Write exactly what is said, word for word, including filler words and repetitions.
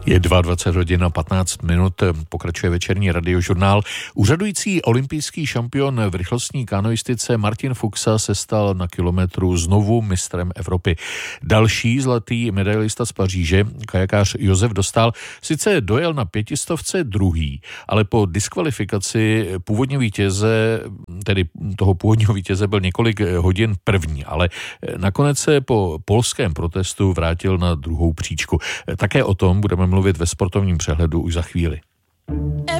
Je dvacet dva hodin a patnáct minut, pokračuje večerní radiožurnál. Úřadující olympijský šampion v rychlostní kanoistice Martin Fuxa se stal na kilometru znovu mistrem Evropy. Další zlatý medailista z Paříže, kajakář Josef Dostál, sice dojel na pětistovce druhý, ale po diskvalifikaci původně vítěze, tedy toho původního vítěze byl několik hodin první, ale nakonec se po polském protestu vrátil na druhou příčku. Také o tom budeme mluvit ve sportovním přehledu už za chvíli.